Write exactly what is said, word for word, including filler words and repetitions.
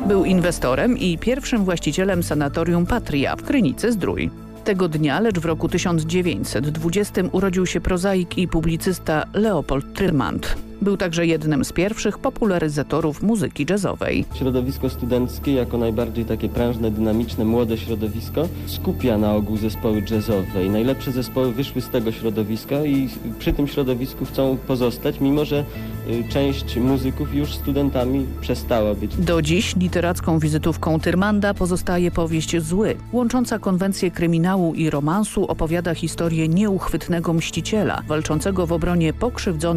Był inwestorem i pierwszym właścicielem sanatorium Patria w Krynicy-Zdrój. Tego dnia, lecz w roku tysiąc dziewięćset dwudziestym urodził się prozaik i publicysta Leopold Tyrmand. Był także jednym z pierwszych popularyzatorów muzyki jazzowej. Środowisko studenckie, jako najbardziej takie prężne, dynamiczne, młode środowisko, skupia na ogół zespoły jazzowe i najlepsze zespoły wyszły z tego środowiska i przy tym środowisku chcą pozostać, mimo że część muzyków już studentami przestała być. Do dziś literacką wizytówką Tyrmanda pozostaje powieść Zły. Łącząca konwencję kryminału i romansu opowiada historię nieuchwytnego mściciela, walczącego w obronie pokrzywdzonych